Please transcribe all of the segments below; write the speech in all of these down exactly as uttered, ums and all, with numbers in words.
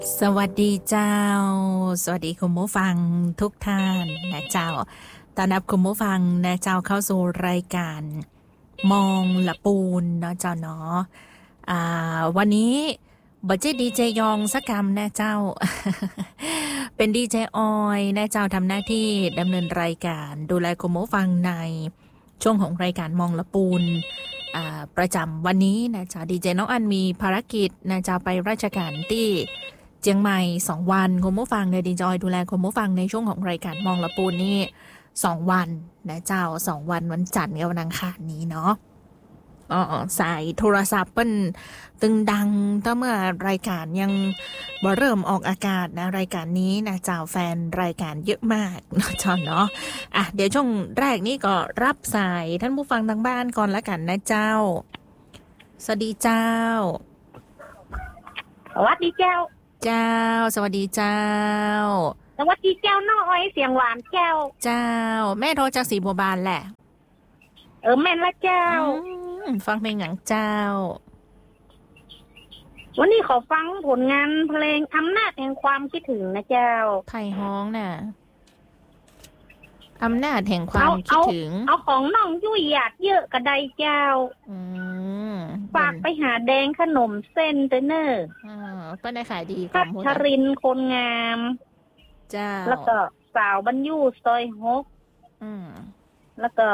สวัสดีเจ้าสวัสดีคุณผู้ฟังทุกท่านนะเจ้าต้อนรับคุณผู้ฟังนะเจ้าเข้าสู่รายการมองละปูนเนาะเจ้าเนาะอ่าวันนี้บัจเจดีเจยองสักกรรมนะเจ้า เป็นดีเจออยนะเจ้าทำหน้าที่ดำเนินรายการดูแลคุณผู้ฟังในช่วงของรายการมองละปูนประจำวันนี้นะเจ้าดีเจน้องอันมีภารกิจนะเจ้าไปราชการที่เจียงใหม่สองวันคุณผู้ฟังในดีจอยดูแลคุณผู้ฟังในช่วงของรายการมองละปูนนี่สองวันนะเจ้าสองวันวันจันทร์กับวันอังคารนี้เนาะอ๋อสายโทรศัพท์เป็นตึงดังตั้งเมื่อรายการยังบ่เริ่มออกอากาศนะรายการนี้นะเจ้าแฟนรายการเยอะมากนะเจ้าเนาะอ่ะเดี๋ยวช่วงแรกนี้ก็รับสายท่านผู้ฟังทางบ้านก่อนละกันนะเจ้าสวัสดีเจ้าสวัสดีเจ้าเจ้าสวัสดีเจ้าสวัสดีเจ้าน้อยเสียงหวานเจ้าเจ้าแม่โทรจากสีบัวบานแหละเออแม่นละเจ้าฟังเพลงหนังเจ้าวันนี้ขอฟังผลงานเพลงอำนาจแห่งความคิดถึงนะเจ้าไผ่ฮ้องน่ะอำนาจแห่งความคิดถึงเอาของน้องยุ่ยหยาดเยอะกระไดเจ้าอืมฝากไปหาแดงขนมเส้นเตเนอร์อ่าเปิ้นได้ขายดีพัชรินคนงามเจ้าแล้วก็สาวบรรยูซอยฮกอืมแล้วก็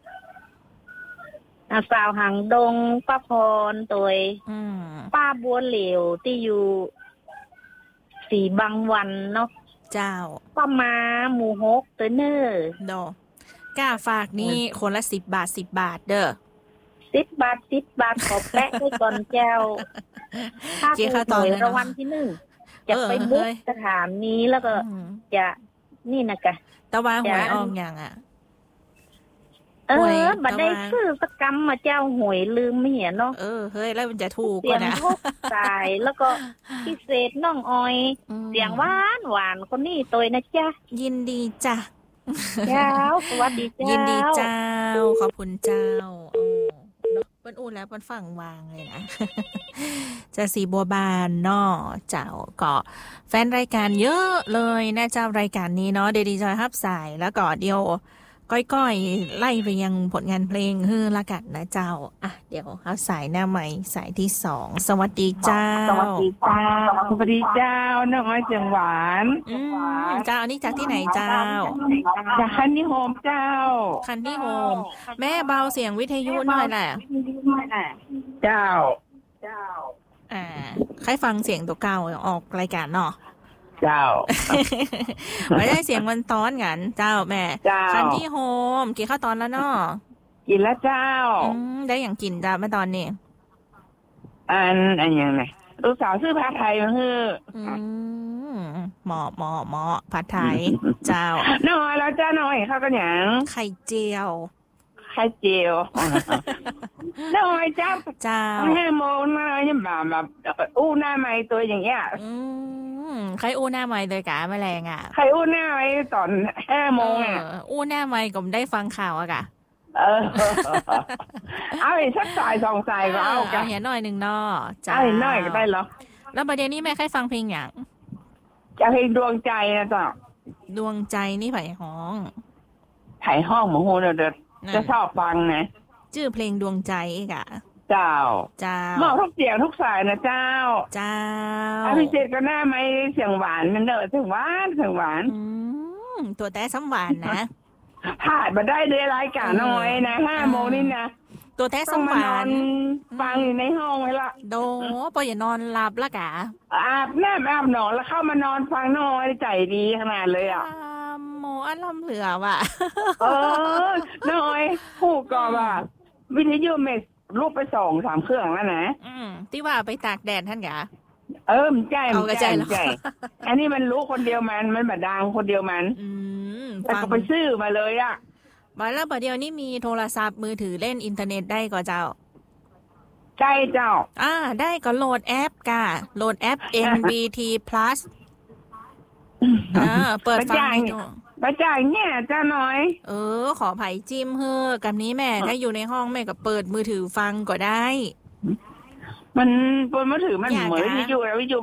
สาวหางดงป้าพรตัวป้าบัวเหลวที่อยู่สีบางวันเนาะเจ้าป้ามาหมูฮกเตเนอร์ดอกกล้าฝากนี่คนละสิบบาทสิบบาทเด้อสิบบาทสิบบาทขอแปะให้ก่อนเจ้าถ้าถูกหวยรางวัลที่หนึ่งจะไปบุ๊กสถานนี้แล้วก็จะนี่นะกะตะวันหวยออกอย่างอ่ะเออบัดได้ซื้อสกรรมมาเจ้าหวยลืมไม่เห็นเนาะเออเฮ้ยแล้วมันจะถูกกว่านะเสียงทุกสายแล้วก็พิเศษน้องออยเสียงหวานหวานคนนี้ตัวนะจ๊ะยินดีจ้ะเจ้าสวัสดีเจ้ายินดีเจ้าขอบคุณเจ้าเปิ้นอู้แล้วเปิ้นฟังวางเลยนะจะสีบัวบานเนาะเจ้าก็แฟนรายการเยอะเลยนะเจ้ารายการนี้เนาะเดดีจอยฮับสายแล้วก็เดียวก้อยๆไล่เรียงผลงานเพลงฮือละกันนะเจ้าอ่ะเดี๋ยวเอาสายหน้าใหม่สายที่สองสวัสดีเจ้าสวัสดีเจ้าสวัสดีเจ้าน้องอ้อยเสียงหวานอืมเจ้าอันนี้จากที่ไหนเจ้าจากคันที่โฮมเจ้าคันที่โฮมแม่เบาเสียงวิทยุหน่อยแหละเจ้าเจ้าอ่าใครฟังเสียงตัวเก่าออกรายการเนาะเจ้าไม่ได้เสียงมันตอนกันเจ้าแม่คันที่โฮมกินข้าวตอนแล้วเนาะกินแล้วเจ้าได้อย่างกินจ้าเมื่อตอนนี้อันอันยังไงลูกสาวซื้อผัดไทยมาฮือหมอหมอหมอผัดไทยเจ้าน้อยแล้วเจ้าน้อยข้าวกันอย่างไข่เจียวไข่เจียวน้อยเจ้าเจ้าห้าโมงมาเนี่ยแบบแบบอู้หน้าไม้ตัวอย่างเงี้ยใครอู้หน้าไม้เลยกะแมลงอ่ะใครอู้หน้าไม้ตอนห้าโมงอ่ะอู้หน้าไม้ก็ได้ฟังข่าวอะกะเออเอาอีกสักสายสองสายก็เอากันเห็นหน่อยหนึ่งเนาะจ้าเห็นหน่อยก็ได้หรอแล้วประเด็นนี้แม่ใครฟังเพลงอย่างจะเพลงดวงใจนะจ๊ะดวงใจนี่ไผ่ห้องไผ่ห้องหมูฮูเด็ดจะชอบฟังนะชื่อเพลงดวงใจกะเจ้าเจ้าเหมาะทุกเสียงทุกสายนะเจ้าเจ้าอภิเษกก็หน้าไม่เสียงหวานนั่นเด้อเสียงหวานเสียงหวานตัวแต่ซ้ำหวานนะผ่านมาได้ในรายการน้อยนะห้าโมงนี่นะตัวแท้ซ้ำหวานฟังอยู่ในห้องไว้ละโดปอย่านอนหลับละกะอาบน้ำอาบหนอนแล้วเข้ามานอนฟังน้อยใจดีขนาดเลยอ่ะโมอารมณ์เหลือว่ะเออน้อยพูดก่อนว่าวิทยุเมสลูกไปส่งสามเครื่องแล้วนะอืมที่ว่าไปตากแดดท่านกะเออมันใจมันใจมันใจอันนี้มันรู้คนเดียวมันมันแบบดังคนเดียวมันอืมแต่ก็ไปซื้อมาเลยอ่ะมาแล้วประเดี๋ยวนี้มีโทรศัพท์มือถือเล่นอินเทอร์เน็ตได้ก็เจ้าใช่เจ้าอ่าได้ก็โหลดแอปกะโหลดแอป เอ็น บี ที Plus อ่าเปิดฟังให้ดูประจ่ายเนี่ยเจ้าน้อยเออขอไผ่จิ้มเฮ้อกับนี้แม่ถ้าอยู่ในห้องแม่ก็เปิดมือถือฟังก็ได้มันบนมือถือมันเหมือนวิทยุแล้ววิทยุมัน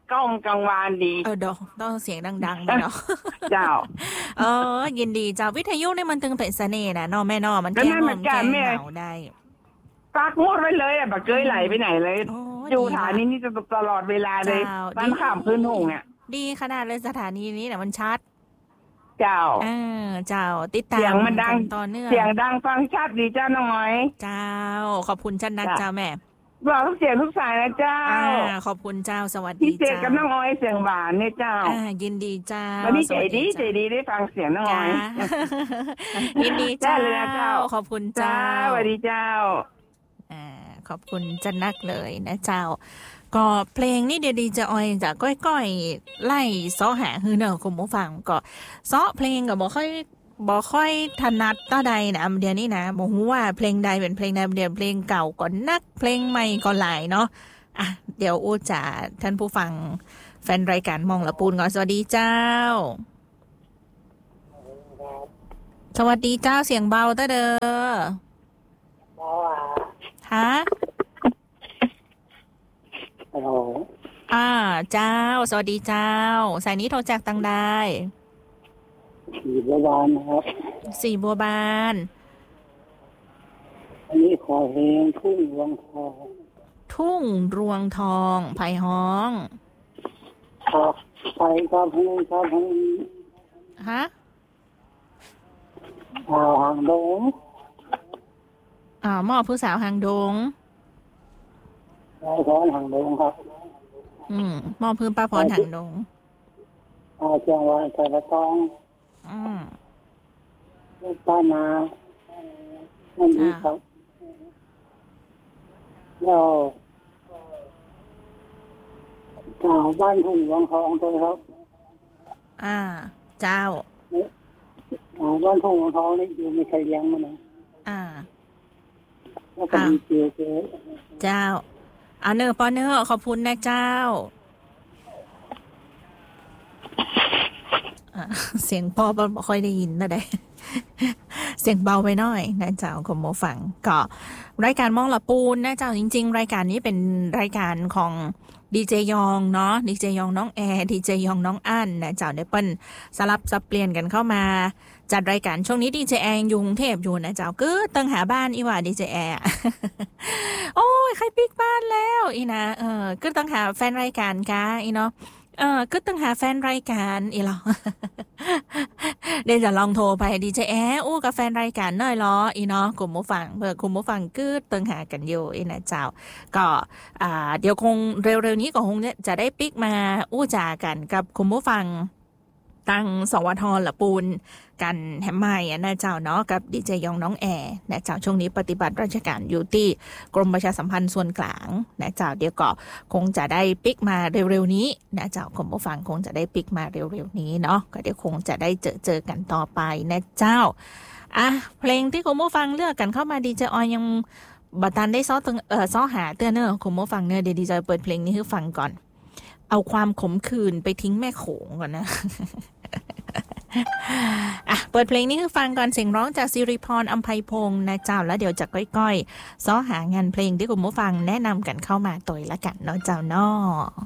ก้องกังวานดีเออดอกต้องเสียงดังๆเนาะเจ้าเออยินดีเจ้าวิทยุนี่มันตึงเป็นเสน่ห์นะนอแม่นอมันแก้มมันแก้เหงาได้ปักหมดไว้เลยอ่ะบักเกยไหลไปไหนเลยอยู่สถานีนี้จะตลอดเวลาเลยบ้านข้ามพื้นหงเนี่ยดีขนาดเลยสถานีนี้เนี่ยมันชัดเจ้าเออเจ้าติดตามเสียงมันดังต่อเนื่องเสียงดังฟังชัดดีเจ้าน้อยเจ้าขอบคุณชัดนักเจ้าแม่บอกทุกเสียงทุกสายนะเจ้าขอบคุณเจ้าสวัสดีเจ้าพี่เจกับน้องอ้อยเสียงหวานเนี่ยเจ้ายินดีเจ้าวันนี้ใจดีใจดีได้ฟังเสียงน้องอ้อยยินดีเจ้าขอบคุณเจ้าสวัสดีเจ้าขอบคุณจันนักเลยนะเจ้าก็เพลงนี่เดี๋ยวดีจะออยจะก้อยๆไล่ซ้อหาฮือเนอะคุณผู้ฟังก็ซ้อเพลงก็บ่ค่อยบ่ค่อยถนัดต่อใดนะเดี๋ยวนี้นะบ่ฮู้ว่าเพลงใดเป็นเพลงใดเดี๋ยวเพลงเก่าก็นักเพลงใหม่ก็หลายเนาะอ่ะเดี๋ยวอู้จะท่านผู้ฟังแฟนรายการมองละปูนก่อนสวัสดีเจ้าสวัสดีเจ้าเสียงเบาตะเด้อฮะฮัลโหลอ่าเจ้าสวัสดีเจ้าสายนี้โทรจากตังได้สี่บัวบานนะครับสี่บัวบานอันนี้ขอเพลงทุ่งรวงทองทุ่งรวงทองไผ่ฮ้องครับไปครับเพลงครับเพลงฮะสาวหางดงอ่าหม้อผู้สาวหางดงป้าพรหางดงครับอืมหม้อพื้นป้าพรหางดงอาเชียงวานใส่กระตองอืมป้านานั่นดีครับแล้วสาวบ้านทุ่งรวงทองตัวครับอ่าเจ้าสาวบ้านทุ่งรวงทองนี่อยู่ไม่ใครเลี้ยงมันนะอ่าแล้วก็มีเจ้าเจ้าเจ้าเอาเนอปอเนอขอบคุณนะเจ้าเสียงพ่อไม่ค่อยได้ยินนะได้เสียงเบาไปหน่อยนะเจ้าคุณผู้ฟังก็รายการมองละปูนนะเจ้าจริงๆรายการนี้เป็นรายการของดีเจยองเนาะดีเจยองน้องแอร์ดีเจยองน้องอั้นนะเจ้าเดี๋ยวเปิ้ลสลับสับเปลี่ยนกันเข้ามาจัดรายการช่วงนี้ดีเจแอร์อยู่กรุงเทพอยู่นะเจ้าก็ตั้งหาบ้านอีว่าดีเจแอร์โอ้ยใครปิกบ้านแล้วอีนะเออก็ตั้งหาแฟนรายการกะอีเนาะเออก็ต้องหาแฟนรายการอีหรอเดี๋ยวจะลองโทรไปดีเจแอร์อู้กับแฟนรายการหน่อยล้ออีเนาะกลุ่มผู้ฟังเบอร์กลุ่มผู้ฟังก็ต้องหากันอยู่อีนะเจ้าก็อ่าเดี๋ยวคงเร็วๆนี้ก็คงจะได้ปิกมาอู้จากันกับกลุ่มผู้ฟังตั้งสวทละปูนกันแฮมไมอ่ะนะเจ้าเนาะกับดีเจยองน้องแอร์นะเจ้าช่วงนี้ปฏิบัติราชการอยู่ที่กรมประชาสัมพันธ์ส่วนกลางนะเจ้าเดี๋ยวก็คงจะได้ปิกมาเร็วๆนี้นะเจ้าคุณผู้ฟังคงจะได้ปิกมาเร็วๆนี้เนาะก็เดี๋ยวคงจะได้เจอเจอกันต่อไปนะเจ้าอ่ะเพลงที่คุณผู้ฟังเลือกกันเข้ามาดีเจออยยังบัตันได้ซ้อเอ่อซ้อหาเตือนเนอะคุณผู้ฟังเนอะเดี๋ยวดีเจเปิดเพลงนี้ให้ฟังก่อนเอาความขมขื่นไปทิ้งแม่โขงก่อนนะอ่ะเปิดเพลงนี้ให้ฟังก่อนเสียงร้องจากสิริพรอำไพพงษ์นะเจ้าแล้วเดี๋ยวจะก้อยๆซ้อหางานเพลงที่คุณผู้ฟังแนะนำกันเข้ามาตัวละกันเนาะเจ้าเนาะ